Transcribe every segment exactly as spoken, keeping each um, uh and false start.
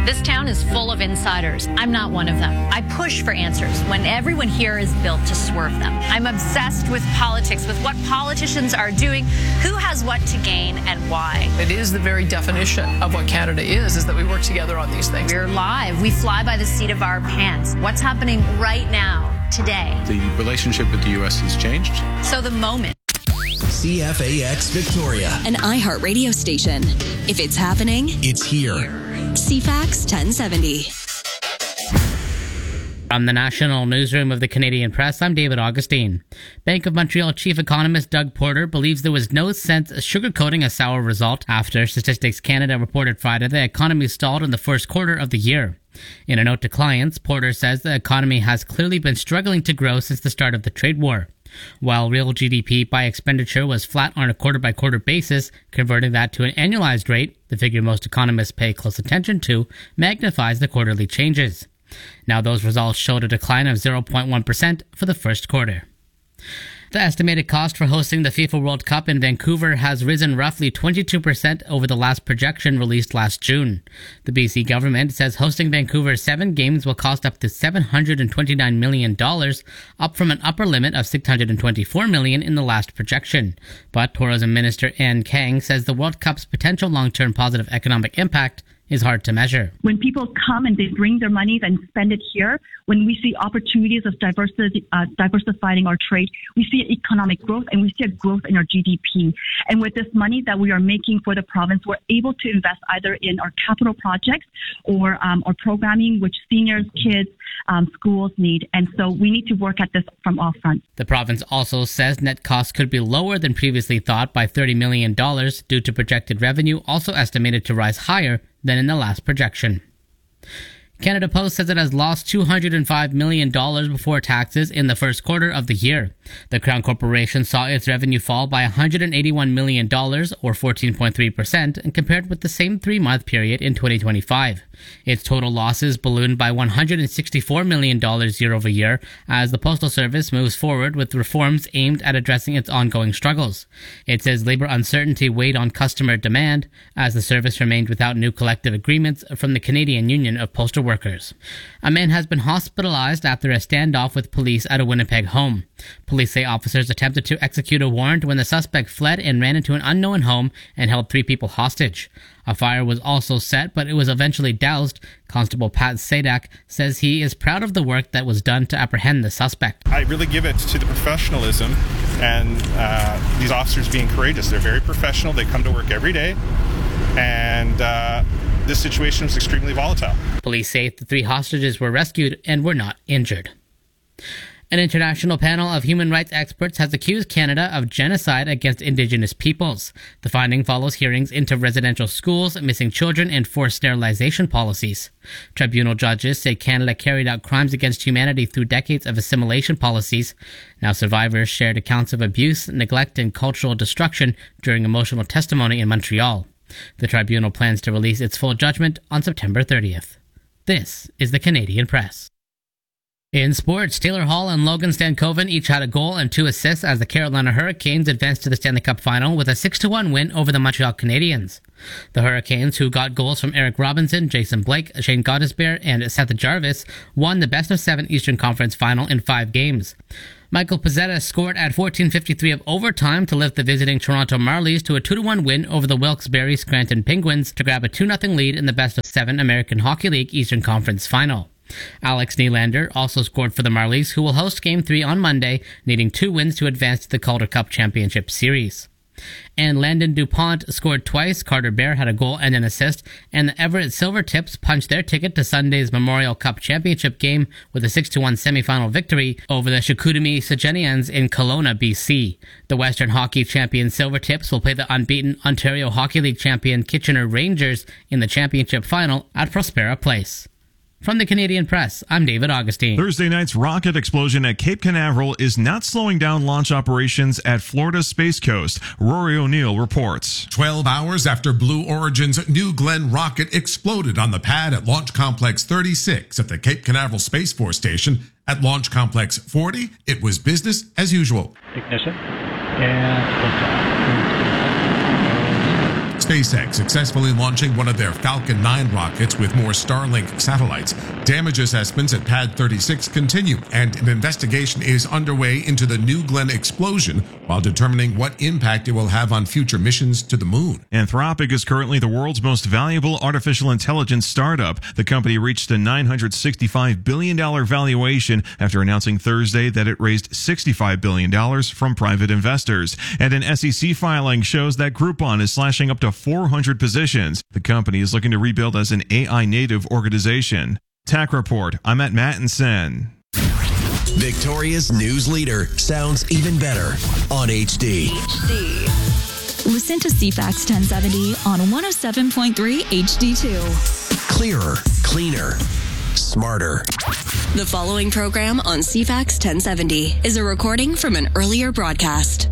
This town is full of insiders. I'm not one of them. I push for answers when everyone here is built to swerve them. I'm obsessed with politics, with what politicians are doing, who has what to gain, and why. It is the very definition of what Canada is, is that we work together on these things. We're live. We fly by the seat of our pants. What's happening right now, today? The relationship with the U S has changed. So the moment. C F A X Victoria, an iHeart radio station. If it's happening, it's here. C FAX ten seventy. From the National Newsroom of the Canadian Press, I'm David Augustine. Bank of Montreal chief economist Doug Porter believes there was no sense sugarcoating a sour result after Statistics Canada reported Friday the economy stalled in the first quarter of the year. In a note to clients, Porter says the economy has clearly been struggling to grow since the start of the trade war. While real G D P by expenditure was flat on a quarter-by-quarter basis, converting that to an annualized rate, the figure most economists pay close attention to, magnifies the quarterly changes. Now those results showed a decline of zero point one percent for the first quarter. The estimated cost for hosting the FIFA World Cup in Vancouver has risen roughly twenty-two percent over the last projection released last June. The B C government says hosting Vancouver's seven games will cost up to seven hundred twenty-nine million dollars, up from an upper limit of six hundred twenty-four million dollars in the last projection. But Tourism Minister Ann Kang says the World Cup's potential long-term positive economic impact is hard to measure. When people come and they bring their money and spend it here, when we see opportunities of diversity, uh, diversifying our trade, we see economic growth and we see a growth in our G D P. And with this money that we are making for the province, we're able to invest either in our capital projects or um, our programming, which seniors, kids, um, schools need. And so we need to work at this from all fronts. The province also says net costs could be lower than previously thought by thirty million dollars due to projected revenue also estimated to rise higher than in the last projection. Canada Post says it has lost two hundred five million dollars before taxes in the first quarter of the year. The Crown Corporation saw its revenue fall by one hundred eighty-one million dollars, or fourteen point three percent, and compared with the same three-month period in twenty twenty-five. Its total losses ballooned by one hundred sixty-four million dollars year over year as the Postal Service moves forward with reforms aimed at addressing its ongoing struggles. It says labor uncertainty weighed on customer demand as the service remained without new collective agreements from the Canadian Union of Postal Workers. A man has been hospitalized after a standoff with police at a Winnipeg home. Police say officers attempted to execute a warrant when the suspect fled and ran into an unknown home and held three people hostage. A fire was also set, but it was eventually doused. Constable Pat Sadak says he is proud of the work that was done to apprehend the suspect. I really give it to the professionalism and uh, these officers being courageous. They're very professional. They come to work every day, and uh, this situation was extremely volatile. Police say the three hostages were rescued and were not injured. An international panel of human rights experts has accused Canada of genocide against Indigenous peoples. The finding follows hearings into residential schools, missing children, and forced sterilization policies. Tribunal judges say Canada carried out crimes against humanity through decades of assimilation policies. Now survivors shared accounts of abuse, neglect, and cultural destruction during emotional testimony in Montreal. The tribunal plans to release its full judgment on September thirtieth. This is the Canadian Press. In sports, Taylor Hall and Logan Stankoven each had a goal and two assists as the Carolina Hurricanes advanced to the Stanley Cup Final with a six to one win over the Montreal Canadiens. The Hurricanes, who got goals from Eric Robinson, Jason Blake, Shane Gottesbeer, and Seth Jarvis, won the best of seven Eastern Conference Final in five games. Michael Pezzetta scored at fourteen fifty-three of overtime to lift the visiting Toronto Marlies to a two to one win over the Wilkes-Barre Scranton Penguins to grab a two nothing lead in the best of seven American Hockey League Eastern Conference Final. Alex Nylander also scored for the Marlies, who will host Game three on Monday, needing two wins to advance to the Calder Cup Championship Series. And Landon DuPont scored twice, Carter Bear had a goal and an assist, and the Everett Silvertips punched their ticket to Sunday's Memorial Cup Championship game with a six to one semifinal victory over the Chicoutimi Sagenians in Kelowna, B C. The Western Hockey champion Silvertips will play the unbeaten Ontario Hockey League champion Kitchener Rangers in the championship final at Prospera Place. From the Canadian Press, I'm David Augustine. Thursday night's rocket explosion at Cape Canaveral is not slowing down launch operations at Florida's Space Coast. Rory O'Neill reports. Twelve hours after Blue Origin's New Glenn rocket exploded on the pad at Launch Complex thirty-six at the Cape Canaveral Space Force Station, at Launch Complex forty, it was business as usual. Ignition and liftoff. SpaceX successfully launching one of their Falcon nine rockets with more Starlink satellites. Damage assessments at Pad thirty-six continue, and an investigation is underway into the New Glenn explosion while determining what impact it will have on future missions to the moon. Anthropic is currently the world's most valuable artificial intelligence startup. The company reached a nine hundred sixty-five billion dollars valuation after announcing Thursday that it raised sixty-five billion dollars from private investors. And an S E C filing shows that Groupon is slashing up to four hundred positions. The company is looking to rebuild as an A I-native organization. Tech Report, I'm at Mattinson. Victoria's news leader sounds even better on H D. H D. Listen to C FAX ten seventy on one oh seven point three H D two. Clearer, cleaner, smarter. The following program on C FAX ten seventy is a recording from an earlier broadcast.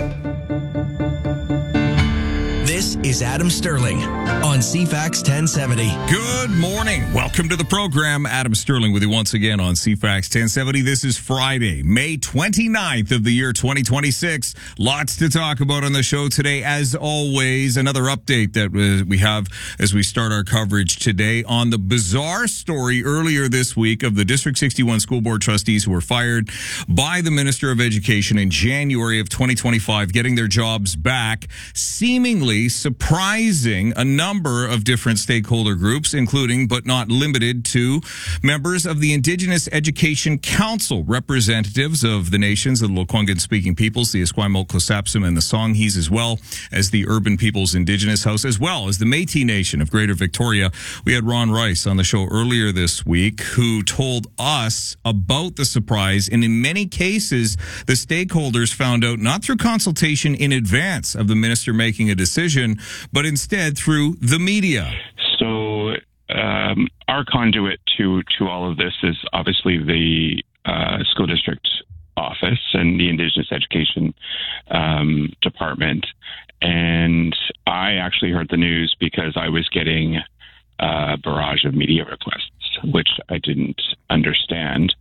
This is Adam Sterling on C FAX ten seventy. Good morning. Welcome to the program. Adam Sterling with you once again on C FAX ten seventy. This is Friday, May twenty-ninth of the year twenty twenty-six. Lots to talk about on the show today. As always, another update that we have as we start our coverage today on the bizarre story earlier this week of the District sixty-one school board trustees who were fired by the Minister of Education in January of twenty twenty-five, getting their jobs back, seemingly surprising a number of different stakeholder groups, including but not limited to members of the Indigenous Education Council, representatives of the nations of the Lekwungen-speaking peoples, the Esquimalt, Cosapsum, and the Songhees, as well as the Urban Peoples Indigenous House, as well as the Métis Nation of Greater Victoria. We had Ron Rice on the show earlier this week, who told us about the surprise, and in many cases, the stakeholders found out not through consultation in advance of the minister making a decision, but instead through the media. So um, our conduit to, to all of this is obviously the uh, school district office and the Indigenous Education um, Department. And I actually heard the news because I was getting a barrage of media requests, which I didn't understand.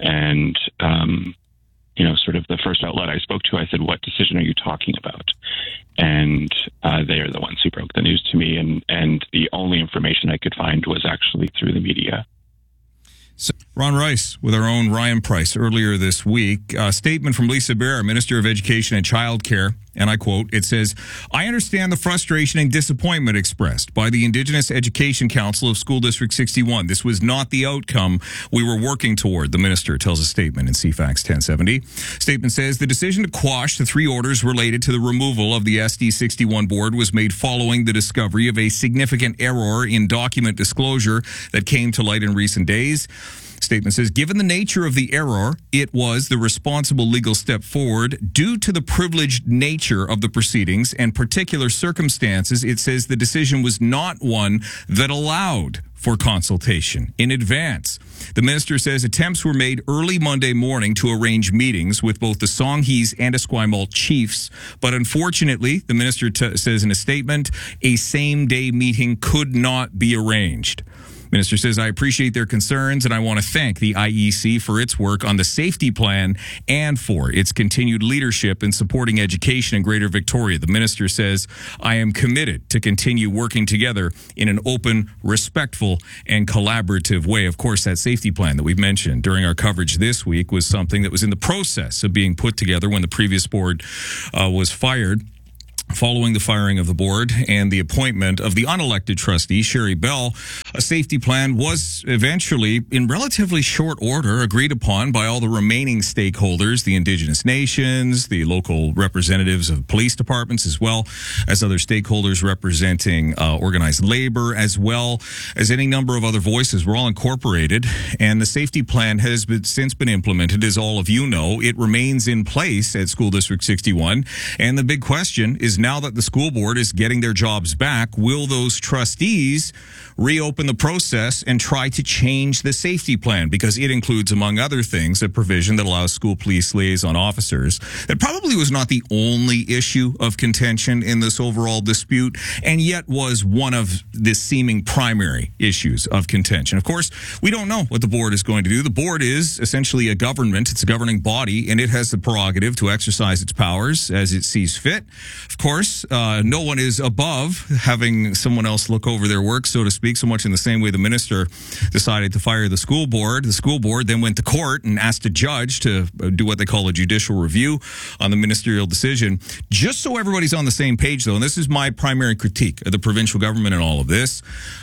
And um, you know, sort of the first outlet I spoke to, I said, what decision are you talking about? And uh, they are the ones who broke the news to me. And, and the only information I could find was actually through the media. So, Ron Rice with our own Ryan Price earlier this week. A statement from Lisa Bear, Minister of Education and Childcare, and I quote, it says, I understand the frustration and disappointment expressed by the Indigenous Education Council of School District sixty-one. This was not the outcome we were working toward, the minister tells a statement in C FAX ten seventy. Statement says, the decision to quash the three orders related to the removal of the S D sixty-one board was made following the discovery of a significant error in document disclosure that came to light in recent days. Statement says, given the nature of the error, it was the responsible legal step forward. Due to the privileged nature of the proceedings and particular circumstances, it says the decision was not one that allowed for consultation in advance. The minister says attempts were made early Monday morning to arrange meetings with both the Songhees and Esquimalt chiefs, but unfortunately, the minister t- says in a statement, a same-day meeting could not be arranged. Minister says, I appreciate their concerns and I want to thank the I E C for its work on the safety plan and for its continued leadership in supporting education in Greater Victoria. The minister says, I am committed to continue working together in an open, respectful, and collaborative way. Of course, that safety plan that we've mentioned during our coverage this week was something that was in the process of being put together when the previous board uh, was fired. Following the firing of the board and the appointment of the unelected trustee, Sherry Bell, a safety plan was eventually, in relatively short order, agreed upon by all the remaining stakeholders, the Indigenous nations, the local representatives of police departments, as well as other stakeholders representing uh, organized labor, as well as any number of other voices were all incorporated. And the safety plan has been, since been implemented, as all of you know. It remains in place at School District sixty-one. And the big question is, now that the school board is getting their jobs back, will those trustees reopen the process and try to change the safety plan? Because it includes, among other things, a provision that allows school police liaison officers. That probably was not the only issue of contention in this overall dispute, and yet was one of the seeming primary issues of contention. Of course, we don't know what the board is going to do. The board is essentially a government. It's a governing body, and it has the prerogative to exercise its powers as it sees fit. Of course, course, uh, no one is above having someone else look over their work, so to speak, so much in the same way the minister decided to fire the school board. The school board then went to court and asked a judge to do what they call a judicial review on the ministerial decision. Just so everybody's on the same page, though, and this is my primary critique of the provincial government and all of this,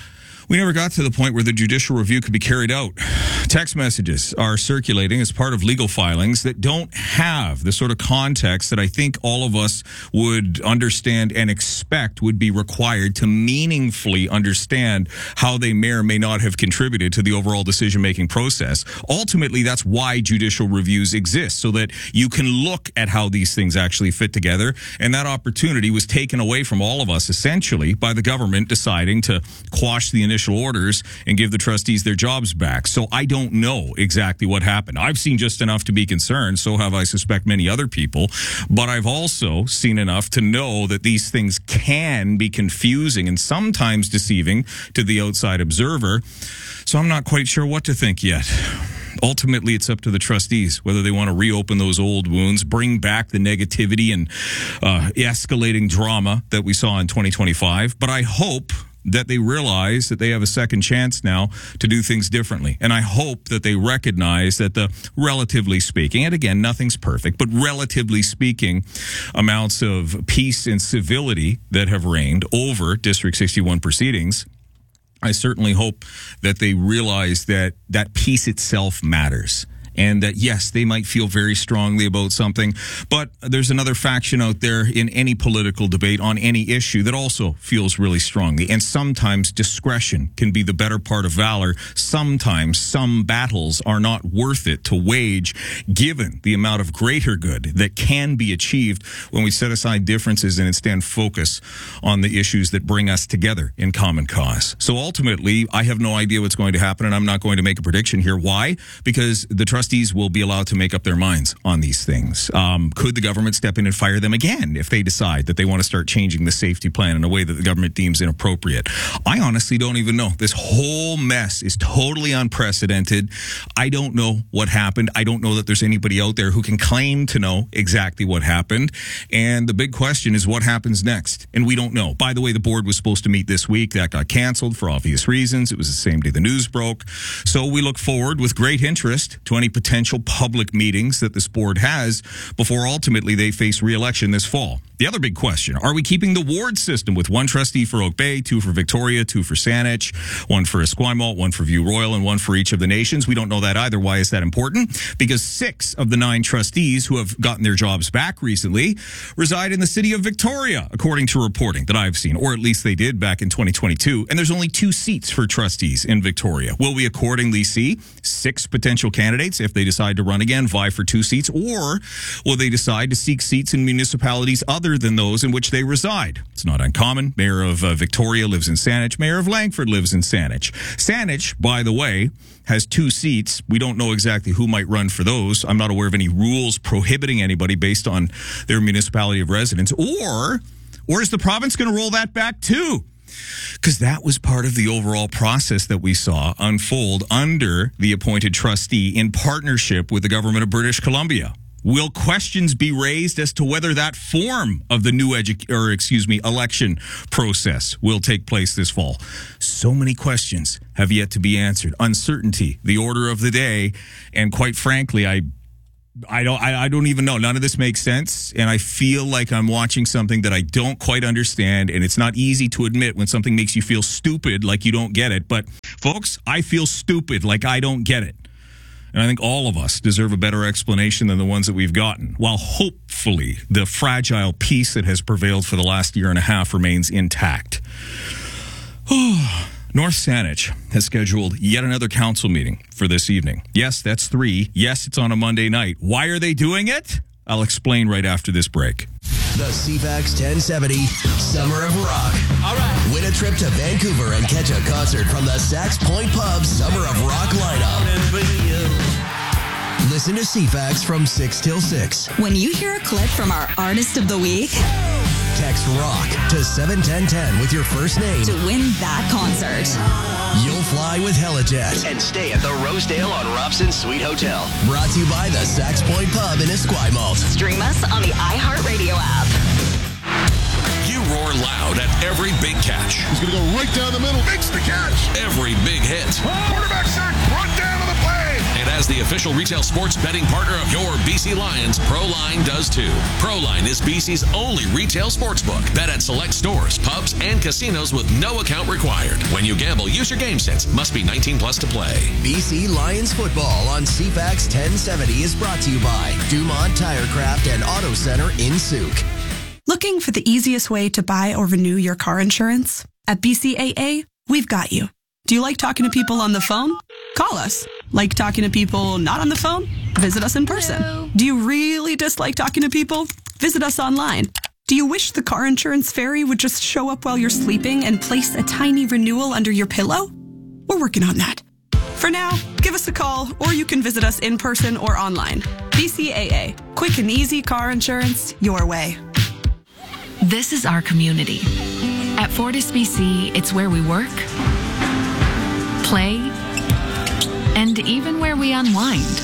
we never got to the point where the judicial review could be carried out. Text messages are circulating as part of legal filings that don't have the sort of context that I think all of us would understand and expect would be required to meaningfully understand how they may or may not have contributed to the overall decision-making process. Ultimately, that's why judicial reviews exist, so that you can look at how these things actually fit together. And that opportunity was taken away from all of us, essentially, by the government deciding to quash the initial orders and give the trustees their jobs back. So I don't know exactly what happened. I've seen just enough to be concerned. So have, I suspect, many other people. But I've also seen enough to know that these things can be confusing and sometimes deceiving to the outside observer. So I'm not quite sure what to think yet. Ultimately, it's up to the trustees whether they want to reopen those old wounds, bring back the negativity and uh, escalating drama that we saw in twenty twenty-five. But I hope that they realize that they have a second chance now to do things differently. And I hope that they recognize that the, relatively speaking, and again, nothing's perfect, but relatively speaking, amounts of peace and civility that have reigned over District sixty-one proceedings, I certainly hope that they realize that that peace itself matters. And that, yes, they might feel very strongly about something, but there's another faction out there in any political debate on any issue that also feels really strongly. And sometimes discretion can be the better part of valor. Sometimes some battles are not worth it to wage, given the amount of greater good that can be achieved when we set aside differences and instead focus on the issues that bring us together in common cause. So ultimately, I have no idea what's going to happen, and I'm not going to make a prediction here. Why? Because the trust Trustees will be allowed to make up their minds on these things. Um, could the government step in and fire them again if they decide that they want to start changing the safety plan in a way that the government deems inappropriate? I honestly don't even know. This whole mess is totally unprecedented. I don't know what happened. I don't know that there's anybody out there who can claim to know exactly what happened. And the big question is what happens next? And we don't know. By the way, the board was supposed to meet this week. That got canceled for obvious reasons. It was the same day the news broke. So we look forward with great interest to any potential public meetings that this board has before ultimately they face re-election this fall. The other big question, are we keeping the ward system with one trustee for Oak Bay, two for Victoria, two for Saanich, one for Esquimalt, one for View Royal, and one for each of the nations? We don't know that either. Why is that important? Because six of the nine trustees who have gotten their jobs back recently reside in the city of Victoria, according to reporting that I've seen, or at least they did back in twenty twenty-two, and there's only two seats for trustees in Victoria. Will we accordingly see six potential candidates if they decide to run again, vie for two seats, or will they decide to seek seats in municipalities other than those in which they reside? It's not uncommon. Mayor of uh, Victoria lives in Saanich. Mayor of Langford lives in Saanich. Saanich, by the way, has two seats. We don't know exactly who might run for those. I'm not aware of any rules prohibiting anybody based on their municipality of residence. Or, or is the province going to roll that back too? Because that was part of the overall process that we saw unfold under the appointed trustee in partnership with the government of British Columbia. Will questions be raised as to whether that form of the new edu- or excuse me election process will take place this fall? So many questions have yet to be answered. Uncertainty, the order of the day, and quite frankly, I I don't I, I don't even know. None of this makes sense, and I feel like I'm watching something that I don't quite understand, and it's not easy to admit when something makes you feel stupid like you don't get it. But folks, I feel stupid like I don't get it. And I think all of us deserve a better explanation than the ones that we've gotten, while hopefully the fragile peace that has prevailed for the last year and a half remains intact. North Saanich has scheduled yet another council meeting for this evening. Yes, that's three. Yes, it's on a Monday night. Why are they doing it? I'll explain right after this break. The C FAX ten seventy Summer of Rock. All right. Win a trip to Vancouver and catch a concert from the Sax Point Pub Summer of Rock lineup. Listen to C FAX from six till six. When you hear a clip from our Artist of the Week, text ROCK to seven ten ten with your first name to win that concert. You'll fly with Helijet and stay at the Rosedale on Robson Suite Hotel. Brought to you by the Sax Point Pub in Esquimalt. Stream us on the iHeartRadio app. loud at every big catch. He's going to go right down the middle. Makes the catch. Every big hit. Quarterback sack. Run down to the play. And as the official retail sports betting partner of your B C Lions, Proline does too. Proline is B C's only retail sportsbook. Bet at select stores, pubs, and casinos with no account required. When you gamble, use your game sense. Must be nineteen plus to play. B C Lions football on C FAX ten seventy is brought to you by Dumont Tirecraft and Auto Center in Souk. Looking for the easiest way to buy or renew your car insurance? At B C A A, we've got you. Do you like talking to people on the phone? Call us. Like talking to people not on the phone? Visit us in person. Hello. Do you really dislike talking to people? Visit us online. Do you wish the car insurance fairy would just show up while you're sleeping and place a tiny renewal under your pillow? We're working on that. For now, give us a call, or you can visit us in person or online. B C A A. Quick and easy car insurance your way. This is our community. At Fortis B C, it's where we work, play, and even where we unwind.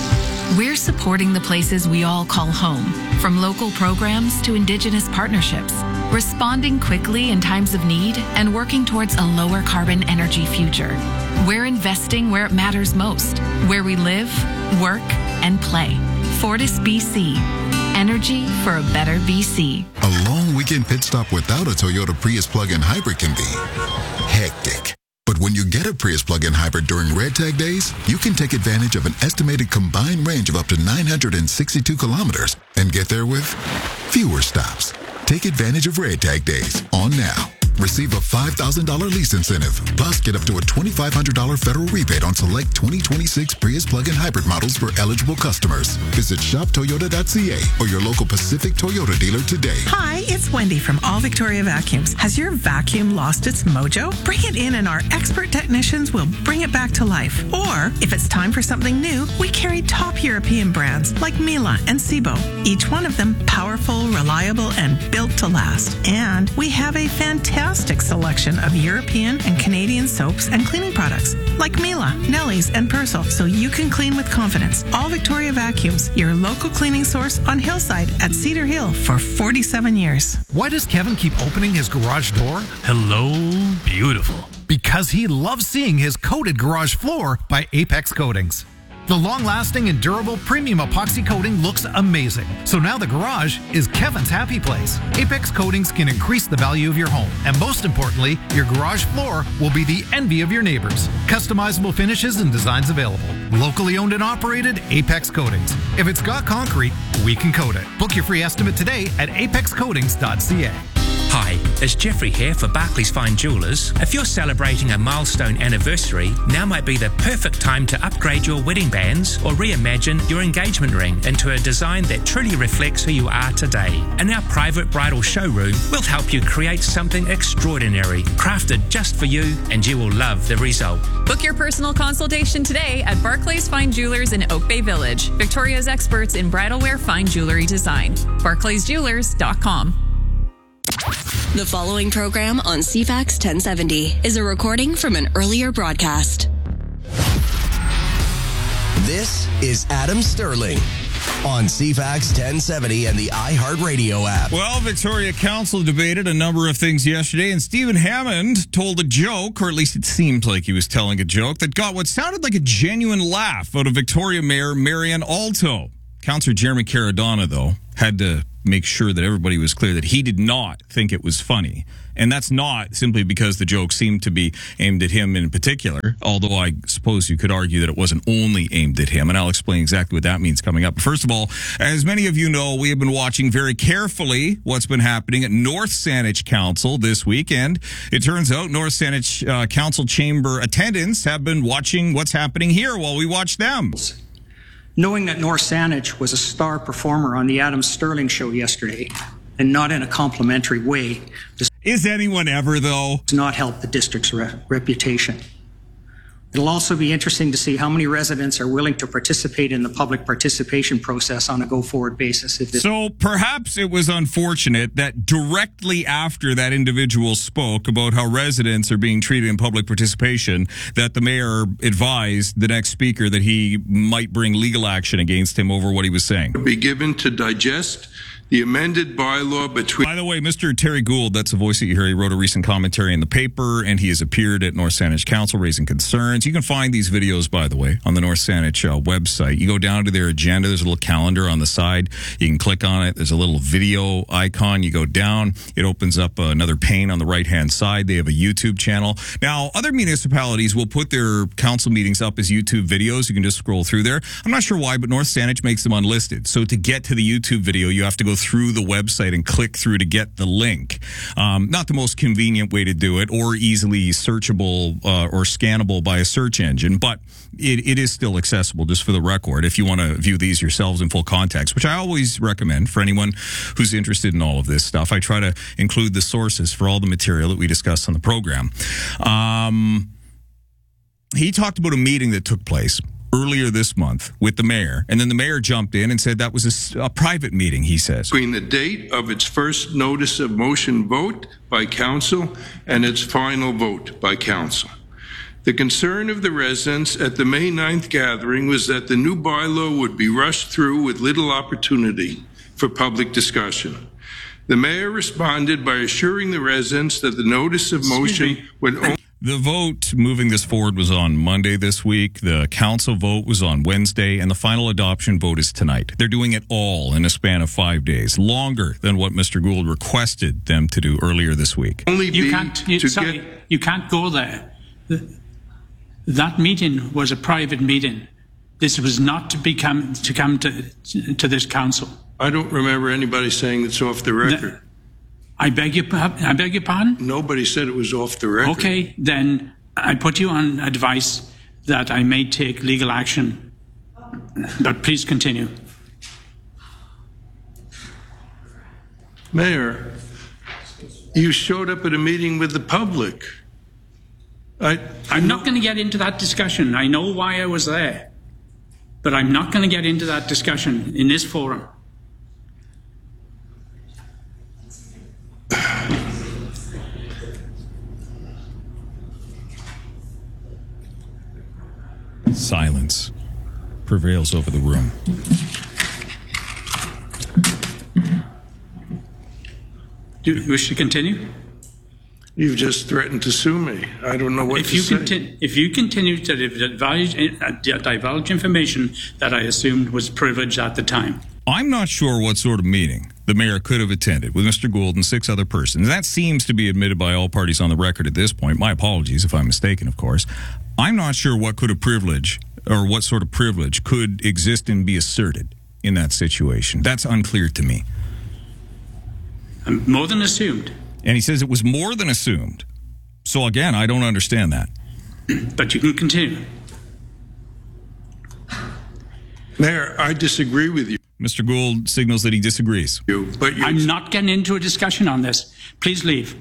We're supporting the places we all call home, from local programs to Indigenous partnerships, responding quickly in times of need and working towards a lower carbon energy future. We're investing where it matters most, where we live, work, and play. Fortis B C. Energy for a better B C. A long weekend pit stop without a Toyota Prius plug-in hybrid can be hectic. But when you get a Prius plug-in hybrid during Red Tag days, you can take advantage of an estimated combined range of up to nine hundred sixty-two kilometers and get there with fewer stops. Take advantage of Red Tag days on now. Receive a five thousand dollars lease incentive, plus get up to a twenty-five hundred dollars federal rebate on select twenty twenty-six Prius plug-in hybrid models for eligible customers. Visit shop toyota dot c a or your local Pacific Toyota dealer today. Hi, it's Wendy from All Victoria Vacuums. Has your vacuum lost its mojo? Bring it in and our expert technicians will bring it back to life. Or, if it's time for something new, we carry top European brands like Miele and Sebo. Each one of them powerful, reliable, and built to last. And we have a fantastic Fantastic selection of European and Canadian soaps and cleaning products like Miele, Nellie's, and Persil, so you can clean with confidence. All Victoria Vacuums, your local cleaning source on Hillside at Cedar Hill for forty-seven years. Why does Kevin keep opening his garage door? Hello, beautiful. Because he loves seeing his coated garage floor by Apex Coatings. The long-lasting and durable premium epoxy coating looks amazing. So now the garage is Kevin's happy place. Apex Coatings can increase the value of your home. And most importantly, your garage floor will be the envy of your neighbors. Customizable finishes and designs available. Locally owned and operated, Apex Coatings. If it's got concrete, we can coat it. Book your free estimate today at apex coatings dot c a. Hi, it's Jeffrey here for Barclays Fine Jewellers. If you're celebrating a milestone anniversary, now might be the perfect time to upgrade your wedding bands or reimagine your engagement ring into a design that truly reflects who you are today. In our private bridal showroom, we'll help you create something extraordinary, crafted just for you, and you will love the result. Book your personal consultation today at Barclays Fine Jewelers in Oak Bay Village, Victoria's experts in bridal wear fine jewelry design. barclays jewelers dot com. The following program on C FAX ten seventy is a recording from an earlier broadcast. This is Adam Sterling on C FAX ten seventy and the iHeartRadio app. Well, Victoria Council debated a number of things yesterday, and Stephen Hammond told a joke, or at least it seemed like he was telling a joke, that got what sounded like a genuine laugh out of Victoria Mayor Marian Alto. Councillor Jeremy Caradonna, though, had to make sure that everybody was clear that he did not think it was funny. And that's not simply because the joke seemed to be aimed at him in particular, although I suppose you could argue that it wasn't only aimed at him, and I'll explain exactly what that means coming up. First of all, as many of you know, we have been watching very carefully what's been happening at North Saanich Council this weekend. It turns out North Saanich uh, Council chamber attendants have been watching what's happening here while we watch them. Knowing that North Saanich was a star performer on the Adam Sterling show yesterday, and not in a complimentary way, is anyone ever, though? Does not help the district's re- reputation. It'll also be interesting to see how many residents are willing to participate in the public participation process on a go-forward basis. If so perhaps it was unfortunate that directly after that individual spoke about how residents are being treated in public participation, that the mayor advised the next speaker that he might bring legal action against him over what he was saying. Be given to digest the amended bylaw between... By the way, Mister Terry Gould, that's the voice that you hear. He wrote a recent commentary in the paper, and he has appeared at North Saanich Council raising concerns. You can find these videos, by the way, on the North Saanich uh, website. You go down to their agenda. There's a little calendar on the side. You can click on it. There's a little video icon. You go down. It opens up another pane on the right-hand side. They have a YouTube channel. Now, other municipalities will put their council meetings up as YouTube videos. You can just scroll through there. I'm not sure why, but North Saanich makes them unlisted. So to get to the YouTube video, you have to go through the website and click through to get the link. Um, not the most convenient way to do it, or easily searchable uh, or scannable by a search engine, but it, it is still accessible, just for the record, if you want to view these yourselves in full context, which I always recommend for anyone who's interested in all of this stuff. I try to include the sources for all the material that we discuss on the program. Um, he talked about a meeting that took place earlier this month with the mayor, and then the mayor jumped in and said that was a, a private meeting, he says. Between the date of its first notice of motion vote by council and its final vote by council. The concern of the residents at the May ninth gathering was that the new bylaw would be rushed through with little opportunity for public discussion. The mayor responded by assuring the residents that the notice of motion would only... The vote moving this forward was on Monday this week. The council vote was on Wednesday, and the final adoption vote is tonight. They're doing it all in a span of five days, longer than what Mister Gould requested them to do earlier this week. Only you can't. You, sorry, get... you can't go there. That meeting was a private meeting. This was not to become to come to to this council. I don't remember anybody saying it's off the record. The, I beg your, I beg your pardon? Nobody said it was off the record. Okay, then I put you on advice that I may take legal action. But please continue. Mayor, you showed up at a meeting with the public. I, I'm not going to get into that discussion. I know why I was there. But I'm not going to get into that discussion in this forum. Silence prevails over the room. Do you wish to continue? You've just threatened to sue me. I don't know what if to you say. Conti- if you continue to divulge, uh, divulge information that I assumed was privileged at the time. I'm not sure what sort of meeting the mayor could have attended with Mister Gould and six other persons. That seems to be admitted by all parties on the record at this point. My apologies if I'm mistaken, of course. I'm not sure what could have privilege or what sort of privilege could exist and be asserted in that situation. That's unclear to me. I'm more than assumed. And he says it was more than assumed. So again, I don't understand that. But you can continue. Mayor, I disagree with you. Mister Gould signals that he disagrees. You, but I'm not getting into a discussion on this. Please leave.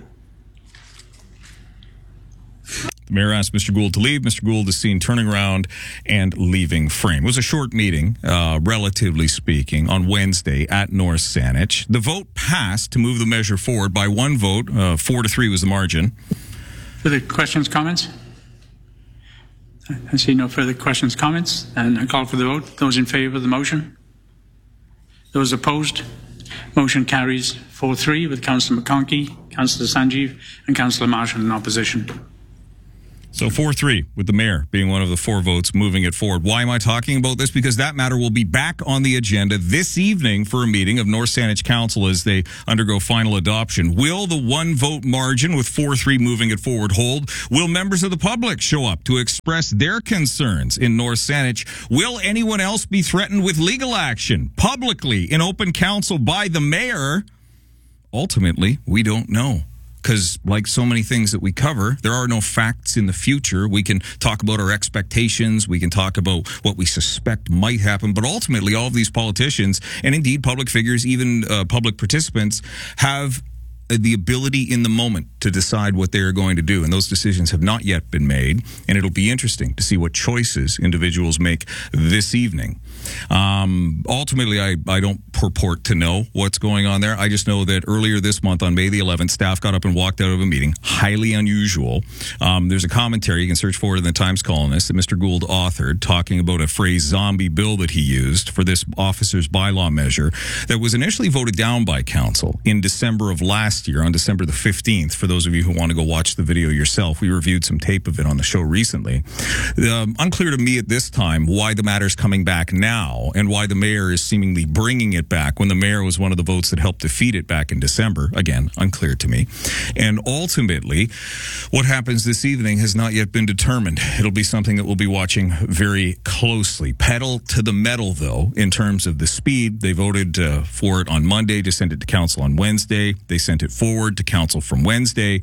The mayor asked Mister Gould to leave. Mister Gould is seen turning around and leaving frame. It was a short meeting, uh, relatively speaking, on Wednesday at North Saanich. The vote passed to move the measure forward by one vote. Uh, four to three was the margin. Further questions, comments? I see no further questions, comments, and I call for the vote. Those in favour of the motion? Those opposed? Motion carries four three with Councillor McConkey, Councillor Sanjeev, and Councillor Marshall in opposition. So four three, with the mayor being one of the four votes moving it forward. Why am I talking about this? Because that matter will be back on the agenda this evening for a meeting of North Saanich Council as they undergo final adoption. Will the one vote margin with four three moving it forward hold? Will members of the public show up to express their concerns in North Saanich? Will anyone else be threatened with legal action publicly in open council by the mayor? Ultimately, we don't know. Because like so many things that we cover, there are no facts in the future. We can talk about our expectations. We can talk about what we suspect might happen. But ultimately, all of these politicians, and indeed public figures, even uh, public participants, have the ability in the moment to decide what they are going to do. And those decisions have not yet been made. And it'll be interesting to see what choices individuals make this evening. Um, ultimately, I, I don't purport to know what's going on there. I just know that earlier this month, on May the eleventh, staff got up and walked out of a meeting. Highly unusual. Um, there's a commentary you can search for it in the Times Colonist that Mister Gould authored, talking about a phrase zombie bill that he used for this officer's bylaw measure that was initially voted down by council in December of last year, on December the fifteenth. For those of you who want to go watch the video yourself, we reviewed some tape of it on the show recently. Um, unclear to me at this time why the matter's coming back now and why the mayor is seemingly bringing it back when the mayor was one of the votes that helped defeat it back in December. Again, unclear to me. And ultimately, what happens this evening has not yet been determined. It'll be something that we'll be watching very closely. Pedal to the metal, though, in terms of the speed. They voted uh, for it on Monday to send it to council on Wednesday. They sent it forward to council from Wednesday.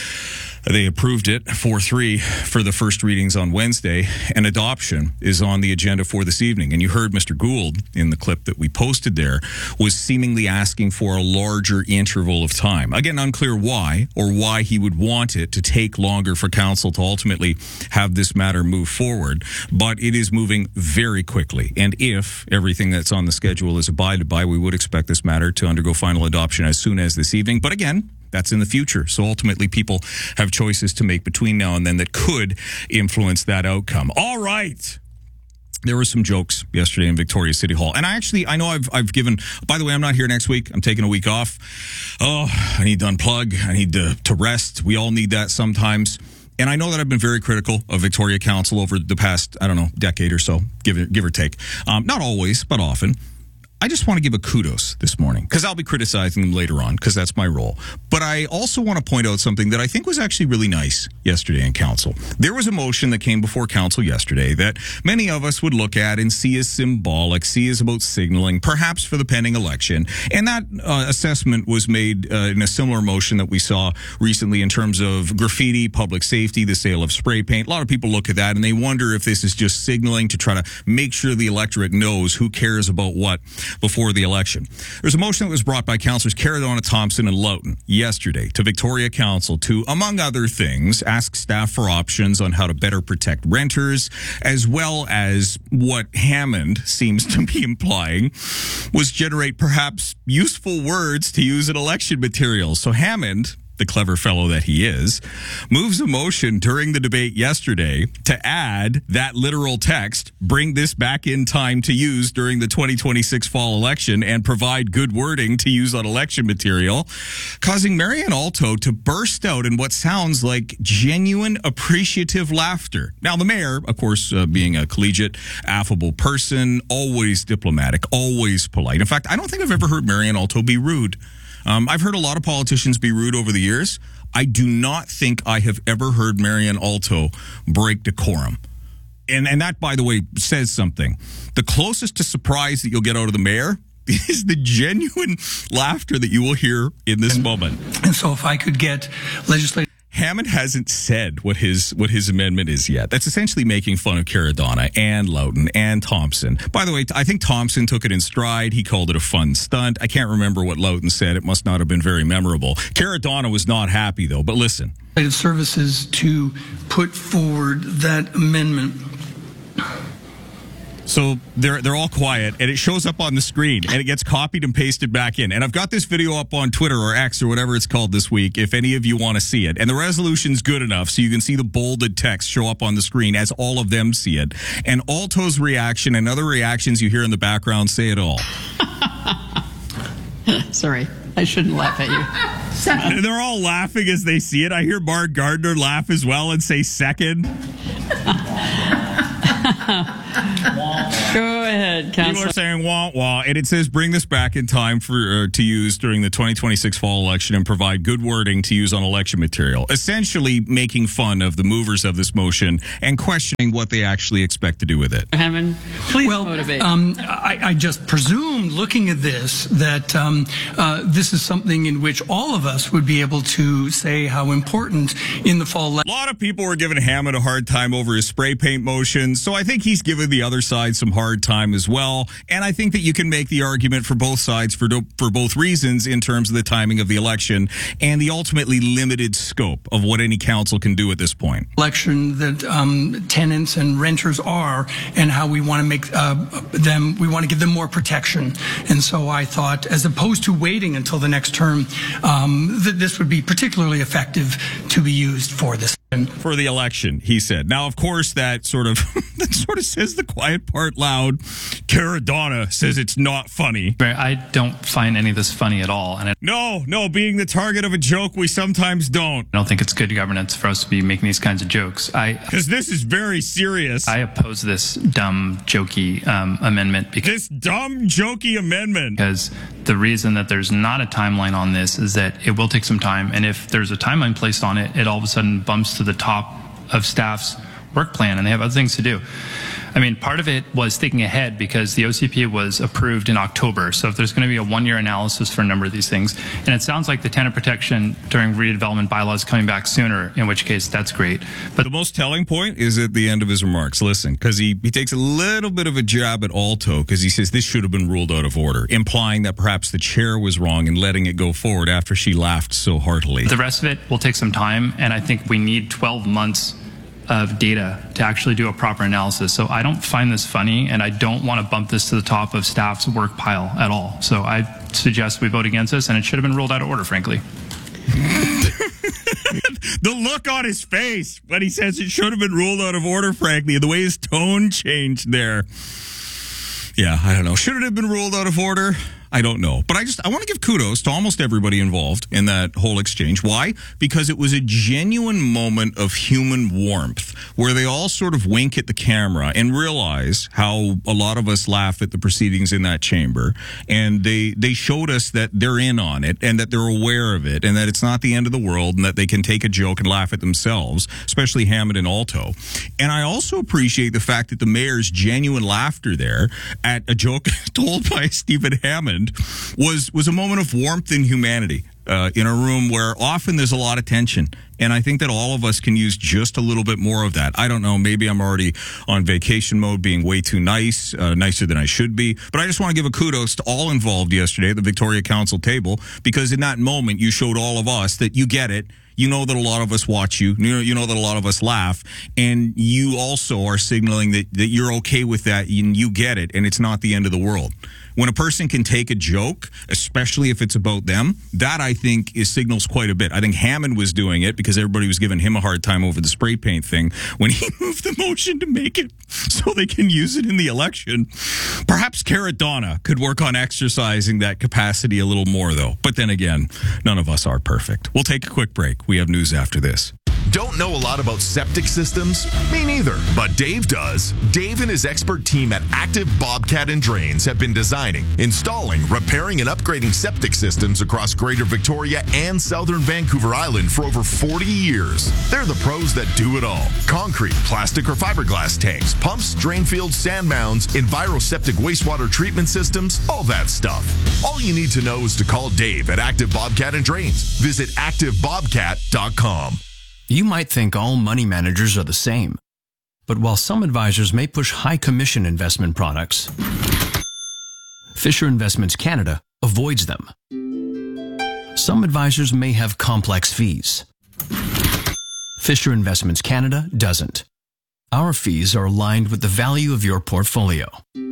They approved it four three for the first readings on Wednesday, and adoption is on the agenda for this evening. And you heard Mister Gould in the clip that we posted there was seemingly asking for a larger interval of time. Again, unclear why or why he would want it to take longer for council to ultimately have this matter move forward. But it is moving very quickly. And if everything that's on the schedule is abided by, we would expect this matter to undergo final adoption as soon as this evening. But again, that's in the future. So ultimately, people have choices to make between now and then that could influence that outcome. All right. There were some jokes yesterday in Victoria City Hall. And I actually, I know I've I've given, by the way, I'm not here next week. I'm taking a week off. Oh, I need to unplug. I need to, to rest. We all need that sometimes. And I know that I've been very critical of Victoria Council over the past, I don't know, decade or so, give it, give or take. Um, not always, but often. I just want to give a kudos this morning because I'll be criticizing them later on because that's my role. But I also want to point out something that I think was actually really nice yesterday in council. There was a motion that came before council yesterday that many of us would look at and see as symbolic, see as about signaling, perhaps for the pending election. And that uh, assessment was made uh, in a similar motion that we saw recently in terms of graffiti, public safety, the sale of spray paint. A lot of people look at that and they wonder if this is just signaling to try to make sure the electorate knows who cares about what before the election. There's a motion that was brought by councillors Caradonna, Thompson, and Loughton yesterday to Victoria Council to, among other things, ask staff for options on how to better protect renters, as well as what Hammond seems to be implying was generate perhaps useful words to use in election materials. So Hammond, the clever fellow that he is, moves a motion during the debate yesterday to add that literal text, bring this back in time to use during the twenty twenty-six fall election and provide good wording to use on election material, causing Marianne Alto to burst out in what sounds like genuine appreciative laughter. Now, the mayor, of course, uh, being a collegiate, affable person, always diplomatic, always polite. In fact, I don't think I've ever heard Marianne Alto be rude. Um, I've heard a lot of politicians be rude over the years. I do not think I have ever heard Marianne Alto break decorum. And and that, by the way, says something. The closest to surprise that you'll get out of the mayor is the genuine laughter that you will hear in this and, moment. And so if I could get legislative... Hammond hasn't said what his what his amendment is yet. That's essentially making fun of Caradonna and Loughton and Thompson. By the way, I think Thompson took it in stride. He called it a fun stunt. I can't remember what Loughton said. It must not have been very memorable. Caradonna was not happy, though. But listen. Services to put forward that amendment. So they're they're all quiet, and it shows up on the screen, and it gets copied and pasted back in. And I've got this video up on Twitter or X or whatever it's called this week, if any of you want to see it. And the resolution's good enough so you can see the bolded text show up on the screen as all of them see it. And Alto's reaction and other reactions you hear in the background say it all. Sorry, I shouldn't laugh at you. They're all laughing as they see it. I hear Mark Gardner laugh as well and say second. Go ahead, Councillor. People are saying wah wah, and it says bring this back in time for uh, to use during the twenty twenty-six fall election and provide good wording to use on election material. Essentially making fun of the movers of this motion and questioning what they actually expect to do with it. Hammond, please well, motivate. Um, I, I just presumed, looking at this, that um, uh, this is something in which all of us would be able to say how important in the fall. A lot of people were giving Hammond a hard time over his spray paint motion, so I think he's given giving the other side some hard time as well. And I think that you can make the argument for both sides for do- for both reasons in terms of the timing of the election and the ultimately limited scope of what any council can do at this point. Election that um, tenants and renters are, and how we want to make uh, them, we want to give them more protection. And so I thought, as opposed to waiting until the next term, um, that this would be particularly effective to be used for this. For the election, he said. Now, of course, that sort of that sort of says the quiet part loud. Caradonna says it's not funny. I don't find any of this funny at all. And I no, no, being the target of a joke, we sometimes don't. I don't think it's good governance for us to be making these kinds of jokes. I Because this is very serious. I oppose this dumb, jokey um, amendment. Because, this dumb, jokey amendment. Because the reason that there's not a timeline on this is that it will take some time. And if there's a timeline placed on it, it all of a sudden bumps to the top of staff's work plan, and they have other things to do. I mean, part of it was thinking ahead because the O C P was approved in October. So if there's going to be a one-year analysis for a number of these things, and it sounds like the tenant protection during redevelopment bylaws coming back sooner, in which case that's great. But the most telling point is at the end of his remarks. Listen, because he, he takes a little bit of a jab at Alto because he says this should have been ruled out of order, implying that perhaps the chair was wrong in letting it go forward after she laughed so heartily. The rest of it will take some time, and I think we need twelve months of data to actually do a proper analysis. So I don't find this funny, and I don't want to bump this to the top of staff's work pile at all. So I suggest we vote against this, and it should have been ruled out of order, frankly. The look on his face when he says it should have been ruled out of order, frankly, and the way his tone changed there. Yeah, I don't know. Should it have been ruled out of order? I don't know. But I just, I want to give kudos to almost everybody involved in that whole exchange. Why? Because it was a genuine moment of human warmth where they all sort of wink at the camera and realize how a lot of us laugh at the proceedings in that chamber. And they, they showed us that they're in on it and that they're aware of it and that it's not the end of the world and that they can take a joke and laugh at themselves, especially Hammond and Alto. And I also appreciate the fact that the mayor's genuine laughter there at a joke told by Stephen Hammond was was a moment of warmth and humanity uh, in a room where often there's a lot of tension. And I think that all of us can use just a little bit more of that. I don't know, maybe I'm already on vacation mode, being way too nice, uh, nicer than I should be. But I just want to give a kudos to all involved yesterday at the Victoria Council table, because in that moment you showed all of us that you get it. You know that a lot of us watch you. You know, you know that a lot of us laugh. And you also are signaling that, that you're okay with that and you get it and it's not the end of the world. When a person can take a joke, especially if it's about them, that I think is signals quite a bit. I think Hammond was doing it because everybody was giving him a hard time over the spray paint thing when he moved the motion to make it so they can use it in the election. Perhaps Caradonna could work on exercising that capacity a little more, though. But then again, none of us are perfect. We'll take a quick break. We have news after this. Don't know a lot about septic systems? Me neither, but Dave does. Dave and his expert team at Active Bobcat and Drains have been designing, installing, repairing, and upgrading septic systems across Greater Victoria and Southern Vancouver Island for over forty years. They're the pros that do it all. Concrete, plastic or fiberglass tanks, pumps, drain fields, sand mounds, enviroseptic wastewater treatment systems, all that stuff. All you need to know is to call Dave at Active Bobcat and Drains. Visit active bobcat dot com. You might think all money managers are the same. But while some advisors may push high commission investment products, Fisher Investments Canada avoids them. Some advisors may have complex fees. Fisher Investments Canada doesn't. Our fees are aligned with the value of your portfolio.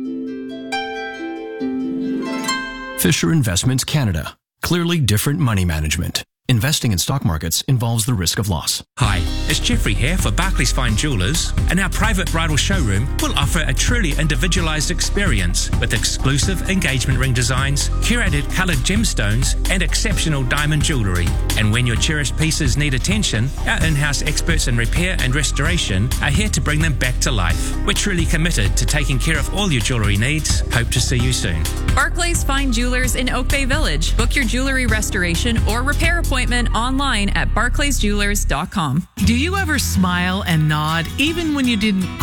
Fisher Investments Canada. Clearly different money management. Investing in stock markets involves the risk of loss. Hi, it's Jeffrey here for Barclays Fine Jewelers, and our private bridal showroom will offer a truly individualized experience with exclusive engagement ring designs, curated colored gemstones, and exceptional diamond jewelry. And when your cherished pieces need attention, our in-house experts in repair and restoration are here to bring them back to life. We're truly committed to taking care of all your jewelry needs. Hope to see you soon. Barclays Fine Jewelers in Oak Bay Village. Book your jewelry restoration or repair appointment online at barclays jewelers dot com. Do you ever smile and nod even when you didn't